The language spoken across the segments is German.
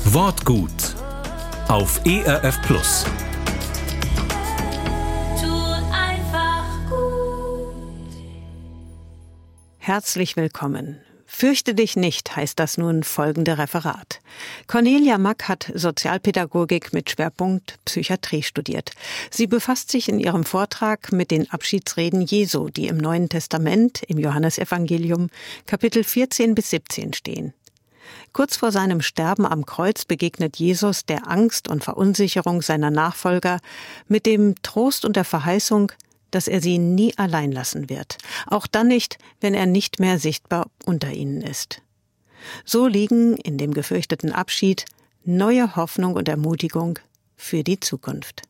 Wortgut auf ERF Plus. Tut einfach gut. Herzlich willkommen. Fürchte dich nicht, heißt das nun folgende Referat. Cornelia Mack hat Sozialpädagogik mit Schwerpunkt Psychiatrie studiert. Sie befasst sich in ihrem Vortrag mit den Abschiedsreden Jesu, die im Neuen Testament, im Johannesevangelium, Kapitel 14 bis 17 stehen. Kurz vor seinem Sterben am Kreuz begegnet Jesus der Angst und Verunsicherung seiner Nachfolger mit dem Trost und der Verheißung, dass er sie nie allein lassen wird, auch dann nicht, wenn er nicht mehr sichtbar unter ihnen ist. So liegen in dem gefürchteten Abschied neue Hoffnung und Ermutigung für die Zukunft.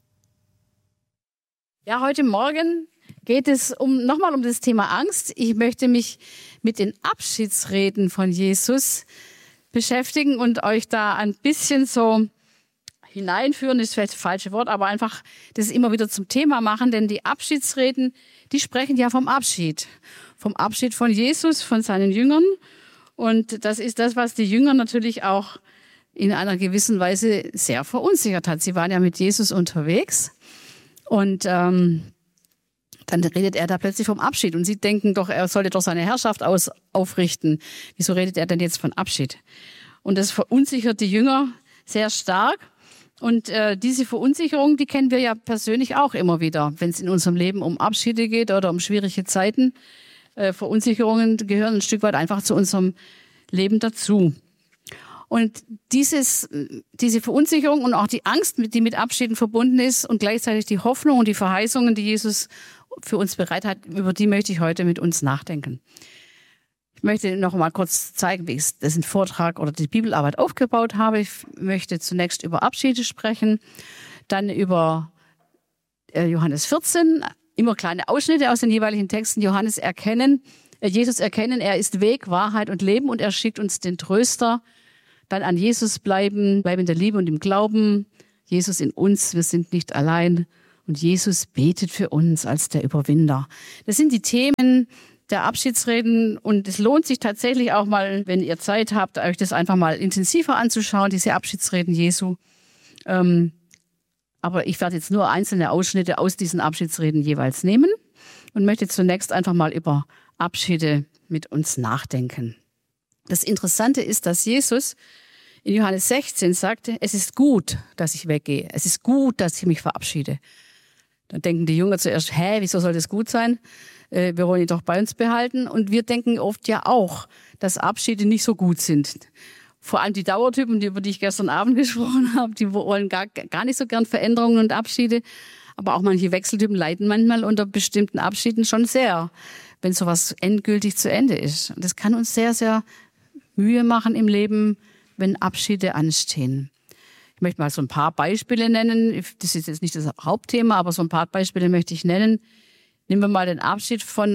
Ja, heute Morgen geht es nochmal um das Thema Angst. Ich möchte mich mit den Abschiedsreden von Jesus beschäftigen und euch da ein bisschen so hineinführen, ist vielleicht das falsche Wort, aber einfach das immer wieder zum Thema machen, denn die Abschiedsreden, die sprechen ja vom Abschied von Jesus, von seinen Jüngern, und das ist das, was die Jünger natürlich auch in einer gewissen Weise sehr verunsichert hat. Sie waren ja mit Jesus unterwegs und dann redet er da plötzlich vom Abschied und sie denken doch, er sollte doch seine Herrschaft aufrichten. Wieso redet er denn jetzt von Abschied? Und das verunsichert die Jünger sehr stark. Und diese Verunsicherung, die kennen wir ja persönlich auch immer wieder, wenn es in unserem Leben um Abschiede geht oder um schwierige Zeiten. Verunsicherungen gehören ein Stück weit einfach zu unserem Leben dazu. Und diese Verunsicherung und auch die Angst, die mit Abschieden verbunden ist, und gleichzeitig die Hoffnung und die Verheißungen, die Jesus für uns bereit hat, über die möchte ich heute mit uns nachdenken. Ich möchte noch mal kurz zeigen, wie ich das in Vortrag oder die Bibelarbeit aufgebaut habe. Ich möchte zunächst über Abschiede sprechen, dann über Johannes 14, immer kleine Ausschnitte aus den jeweiligen Texten. Jesus erkennen, er ist Weg, Wahrheit und Leben, und er schickt uns den Tröster. Dann an Jesus bleiben in der Liebe und im Glauben. Jesus in uns, wir sind nicht allein. Und Jesus betet für uns als der Überwinder. Das sind die Themen der Abschiedsreden, und es lohnt sich tatsächlich auch mal, wenn ihr Zeit habt, euch das einfach mal intensiver anzuschauen, diese Abschiedsreden Jesu. Aber ich werde jetzt nur einzelne Ausschnitte aus diesen Abschiedsreden jeweils nehmen und möchte zunächst einfach mal über Abschiede mit uns nachdenken. Das Interessante ist, dass Jesus in Johannes 16 sagte, es ist gut, dass ich weggehe. Es ist gut, dass ich mich verabschiede. Dann denken die Jünger zuerst, wieso soll das gut sein? Wir wollen ihn doch bei uns behalten. Und wir denken oft ja auch, dass Abschiede nicht so gut sind. Vor allem die Dauertypen, über die ich gestern Abend gesprochen habe, die wollen gar nicht so gern Veränderungen und Abschiede. Aber auch manche Wechseltypen leiden manchmal unter bestimmten Abschieden schon sehr, wenn sowas endgültig zu Ende ist. Und das kann uns sehr, sehr Mühe machen im Leben, wenn Abschiede anstehen. Ich möchte mal so ein paar Beispiele nennen. Das ist jetzt nicht das Hauptthema, aber so ein paar Beispiele möchte ich nennen. Nehmen wir mal den Abschied von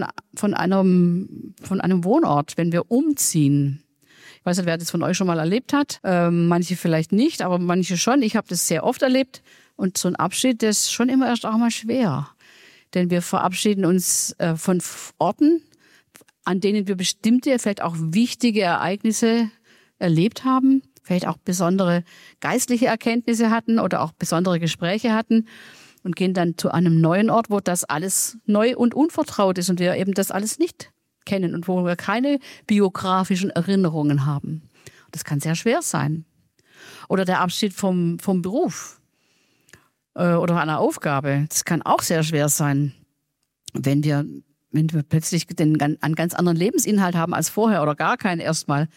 einem Wohnort, wenn wir umziehen. Ich weiß nicht, wer das von euch schon mal erlebt hat. Manche vielleicht nicht, aber manche schon. Ich habe das sehr oft erlebt. Und so ein Abschied, das ist schon immer erst auch mal schwer. Denn wir verabschieden uns von Orten, an denen wir bestimmte, vielleicht auch wichtige Ereignisse erlebt haben, vielleicht auch besondere geistliche Erkenntnisse hatten oder auch besondere Gespräche hatten, und gehen dann zu einem neuen Ort, wo das alles neu und unvertraut ist und wir eben das alles nicht kennen und wo wir keine biografischen Erinnerungen haben. Das kann sehr schwer sein. Oder der Abschied vom Beruf oder einer Aufgabe. Das kann auch sehr schwer sein, wenn wir plötzlich einen ganz anderen Lebensinhalt haben als vorher oder gar keinen erstmal.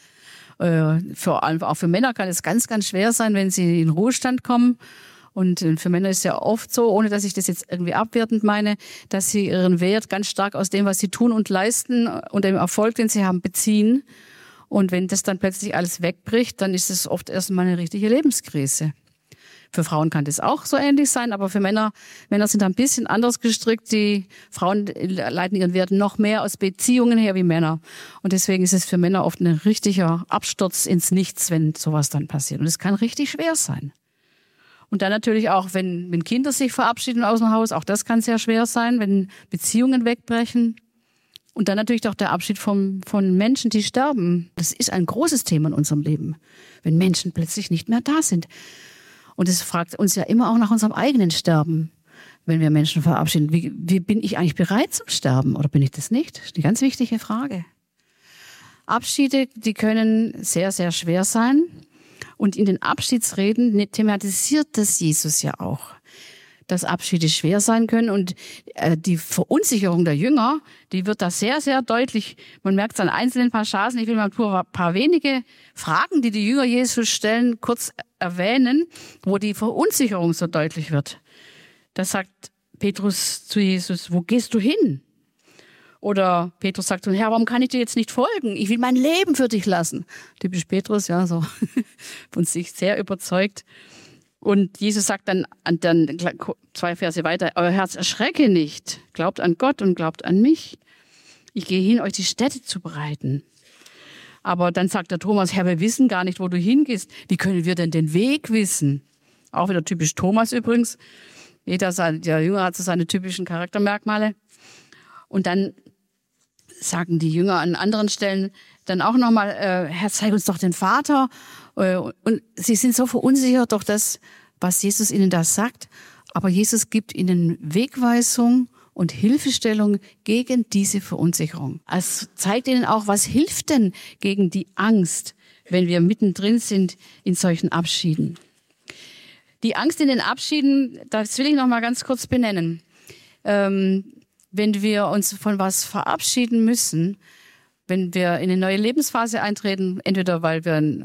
Vor allem auch für Männer kann es ganz, ganz schwer sein, wenn sie in den Ruhestand kommen. Und für Männer ist es ja oft so, ohne dass ich das jetzt irgendwie abwertend meine, dass sie ihren Wert ganz stark aus dem, was sie tun und leisten und dem Erfolg, den sie haben, beziehen. Und wenn das dann plötzlich alles wegbricht, dann ist es oft erstmal eine richtige Lebenskrise. Für Frauen kann das auch so ähnlich sein, aber für Männer sind ein bisschen anders gestrickt. Die Frauen leiten ihren Wert noch mehr aus Beziehungen her wie Männer. Und deswegen ist es für Männer oft ein richtiger Absturz ins Nichts, wenn sowas dann passiert. Und es kann richtig schwer sein. Und dann natürlich auch, wenn Kinder sich verabschieden aus dem Haus, auch das kann sehr schwer sein, wenn Beziehungen wegbrechen. Und dann natürlich auch der Abschied von Menschen, die sterben. Das ist ein großes Thema in unserem Leben, wenn Menschen plötzlich nicht mehr da sind. Und es fragt uns ja immer auch nach unserem eigenen Sterben, wenn wir Menschen verabschieden. Wie bin ich eigentlich bereit zum Sterben oder bin ich das nicht? Das ist eine ganz wichtige Frage. Abschiede, die können sehr, sehr schwer sein. Und in den Abschiedsreden thematisiert das Jesus ja auch, dass Abschiede schwer sein können. Und die Verunsicherung der Jünger, die wird da sehr, sehr deutlich. Man merkt es an einzelnen Passagen. Ich will mal ein paar wenige Fragen, die Jünger Jesus stellen, kurz erwähnen, wo die Verunsicherung so deutlich wird. Da sagt Petrus zu Jesus, wo gehst du hin? Oder Petrus sagt zu ihm, Herr, warum kann ich dir jetzt nicht folgen? Ich will mein Leben für dich lassen. Typisch Petrus, ja, so von sich sehr überzeugt. Und Jesus sagt dann 2 Verse weiter, euer Herz erschrecke nicht. Glaubt an Gott und glaubt an mich. Ich gehe hin, euch die Stätte zu bereiten. Aber dann sagt der Thomas, Herr, wir wissen gar nicht, wo du hingehst. Wie können wir denn den Weg wissen? Auch wieder typisch Thomas übrigens. Der Jünger hat so seine typischen Charaktermerkmale. Und dann sagen die Jünger an anderen Stellen dann auch nochmal, Herr, zeig uns doch den Vater. Und sie sind so verunsichert durch das, was Jesus ihnen da sagt. Aber Jesus gibt ihnen Wegweisung und Hilfestellung gegen diese Verunsicherung. Es zeigt ihnen auch, was hilft denn gegen die Angst, wenn wir mittendrin sind in solchen Abschieden. Die Angst in den Abschieden, das will ich noch mal ganz kurz benennen. Wenn wir uns von was verabschieden müssen, wenn wir in eine neue Lebensphase eintreten, entweder weil wir einen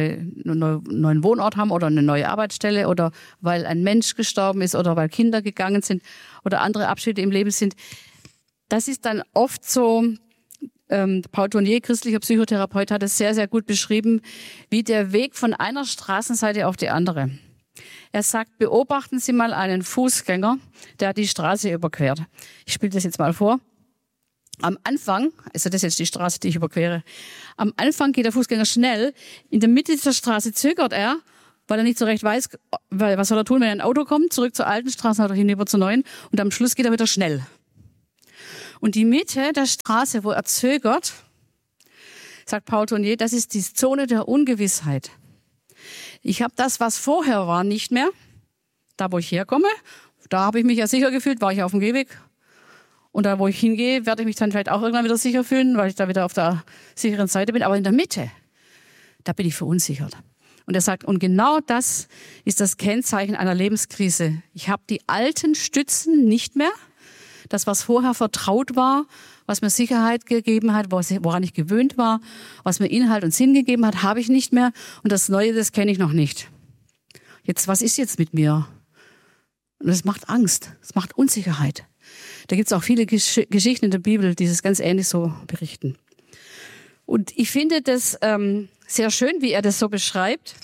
neuen Wohnort haben oder eine neue Arbeitsstelle oder weil ein Mensch gestorben ist oder weil Kinder gegangen sind oder andere Abschiede im Leben sind, das ist dann oft so, Paul Tournier, christlicher Psychotherapeut, hat es sehr, sehr gut beschrieben, wie der Weg von einer Straßenseite auf die andere. Er sagt, beobachten Sie mal einen Fußgänger, der die Straße überquert. Ich spiele das jetzt mal vor. Am Anfang, also das ist jetzt die Straße, die ich überquere, am Anfang geht der Fußgänger schnell. In der Mitte dieser Straße zögert er, weil er nicht so recht weiß, was soll er tun, wenn ein Auto kommt, zurück zur alten Straße oder hinüber zur neuen. Und am Schluss geht er wieder schnell. Und die Mitte der Straße, wo er zögert, sagt Paul Tournier, das ist die Zone der Ungewissheit. Ich habe das, was vorher war, nicht mehr. Da, wo ich herkomme, da habe ich mich ja sicher gefühlt, war ich auf dem Gehweg. Und da, wo ich hingehe, werde ich mich dann vielleicht auch irgendwann wieder sicher fühlen, weil ich da wieder auf der sicheren Seite bin. Aber in der Mitte, da bin ich verunsichert. Und er sagt, und genau das ist das Kennzeichen einer Lebenskrise. Ich habe die alten Stützen nicht mehr. Das, was vorher vertraut war, was mir Sicherheit gegeben hat, woran ich gewöhnt war, was mir Inhalt und Sinn gegeben hat, habe ich nicht mehr. Und das Neue, das kenne ich noch nicht. Jetzt, was ist jetzt mit mir? Und das macht Angst, das macht Unsicherheit. Da gibt es auch viele Geschichten in der Bibel, die das ganz ähnlich so berichten. Und ich finde das sehr schön, wie er das so beschreibt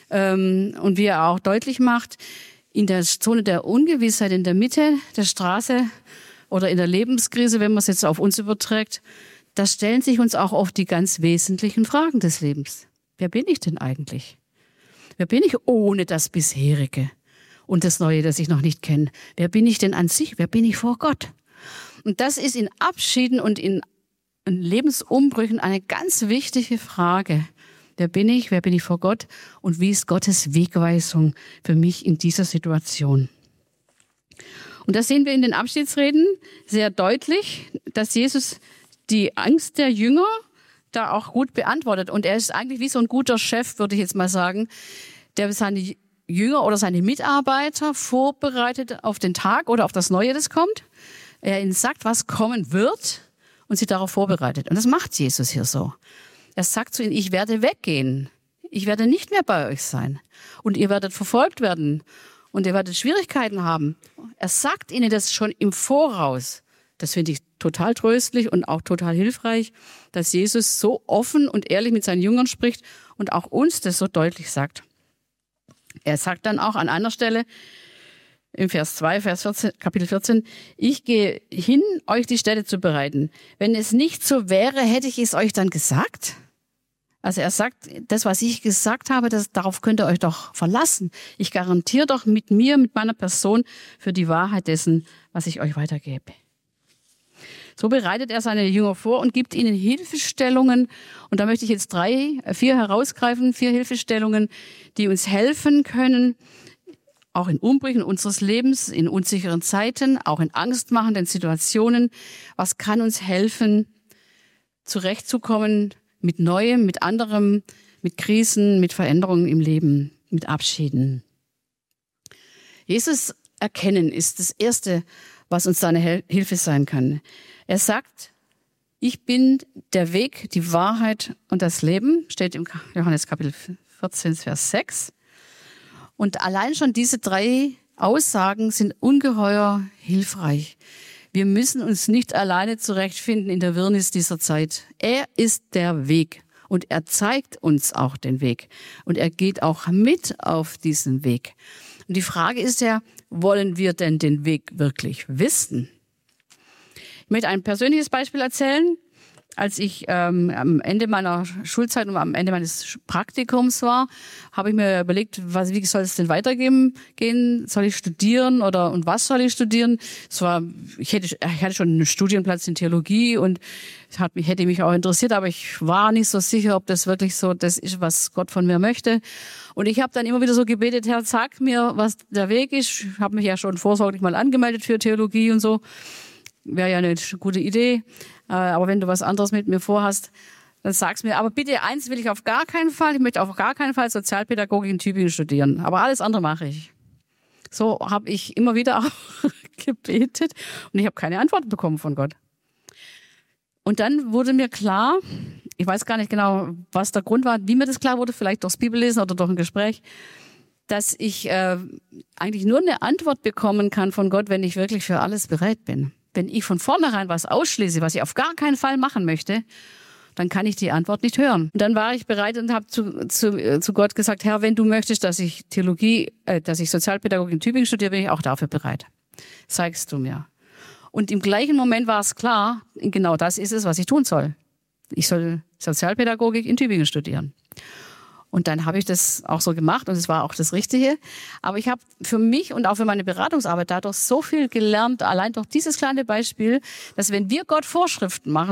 und wie er auch deutlich macht, in der Zone der Ungewissheit, in der Mitte der Straße oder in der Lebenskrise, wenn man es jetzt auf uns überträgt, da stellen sich uns auch oft die ganz wesentlichen Fragen des Lebens. Wer bin ich denn eigentlich? Wer bin ich ohne das Bisherige und das Neue, das ich noch nicht kenne? Wer bin ich denn an sich? Wer bin ich vor Gott? Und das ist in Abschieden und in Lebensumbrüchen eine ganz wichtige Frage. Wer bin ich vor Gott und wie ist Gottes Wegweisung für mich in dieser Situation? Und das sehen wir in den Abschiedsreden sehr deutlich, dass Jesus die Angst der Jünger da auch gut beantwortet. Und er ist eigentlich wie so ein guter Chef, würde ich jetzt mal sagen, der seine Jünger oder seine Mitarbeiter vorbereitet auf den Tag oder auf das Neue, das kommt. Er ihnen sagt, was kommen wird und sie darauf vorbereitet. Und das macht Jesus hier so. Er sagt zu ihnen, ich werde weggehen. Ich werde nicht mehr bei euch sein. Und ihr werdet verfolgt werden. Und ihr werdet Schwierigkeiten haben. Er sagt ihnen das schon im Voraus. Das finde ich total tröstlich und auch total hilfreich, dass Jesus so offen und ehrlich mit seinen Jüngern spricht und auch uns das so deutlich sagt. Er sagt dann auch an einer Stelle, im Vers 2, Kapitel 14, ich gehe hin, euch die Stätte zu bereiten. Wenn es nicht so wäre, hätte ich es euch dann gesagt? Also er sagt, das, was ich gesagt habe, darauf könnt ihr euch doch verlassen. Ich garantiere doch mit mir, mit meiner Person für die Wahrheit dessen, was ich euch weitergebe. So bereitet er seine Jünger vor und gibt ihnen Hilfestellungen. Und da möchte ich jetzt 4 herausgreifen, 4 Hilfestellungen, die uns helfen können, auch in Umbrüchen unseres Lebens, in unsicheren Zeiten, auch in angstmachenden Situationen. Was kann uns helfen, zurechtzukommen mit Neuem, mit anderem, mit Krisen, mit Veränderungen im Leben, mit Abschieden? Jesus erkennen ist das Erste, was uns da eine Hilfe sein kann. Er sagt, ich bin der Weg, die Wahrheit und das Leben, steht im Johannes Kapitel 14, Vers 6. Und allein schon diese 3 Aussagen sind ungeheuer hilfreich. Wir müssen uns nicht alleine zurechtfinden in der Wirrnis dieser Zeit. Er ist der Weg und er zeigt uns auch den Weg. Und er geht auch mit auf diesen Weg. Und die Frage ist ja, wollen wir denn den Weg wirklich wissen? Ich möchte ein persönliches Beispiel erzählen. Als ich am Ende meiner Schulzeit und am Ende meines Praktikums war, habe ich mir überlegt, wie soll es denn weitergehen? Soll ich studieren und was soll ich studieren? Ich hatte schon einen Studienplatz in Theologie und hätte mich auch interessiert, aber ich war nicht so sicher, ob das wirklich so das ist, was Gott von mir möchte. Und ich habe dann immer wieder so gebetet, Herr, sag mir, was der Weg ist. Ich habe mich ja schon vorsorglich mal angemeldet für Theologie und so. Wäre ja eine gute Idee. Aber wenn du was anderes mit mir vorhast, dann sag's mir. Aber bitte, eins will ich auf gar keinen Fall. Ich möchte auf gar keinen Fall Sozialpädagogik in Tübingen studieren. Aber alles andere mache ich. So habe ich immer wieder auch gebetet. Und ich habe keine Antwort bekommen von Gott. Und dann wurde mir klar, ich weiß gar nicht genau, was der Grund war, wie mir das klar wurde, vielleicht durchs Bibellesen oder durch ein Gespräch, dass ich eigentlich nur eine Antwort bekommen kann von Gott, wenn ich wirklich für alles bereit bin. Wenn ich von vornherein was ausschließe, was ich auf gar keinen Fall machen möchte, dann kann ich die Antwort nicht hören. Und dann war ich bereit und habe zu Gott gesagt, Herr, wenn du möchtest, dass ich Sozialpädagogik in Tübingen studiere, bin ich auch dafür bereit. Zeigst du mir. Und im gleichen Moment war es klar, genau das ist es, was ich tun soll. Ich soll Sozialpädagogik in Tübingen studieren. Und dann habe ich das auch so gemacht und es war auch das Richtige. Aber ich habe für mich und auch für meine Beratungsarbeit dadurch so viel gelernt, allein durch dieses kleine Beispiel, dass wenn wir Gott Vorschriften machen,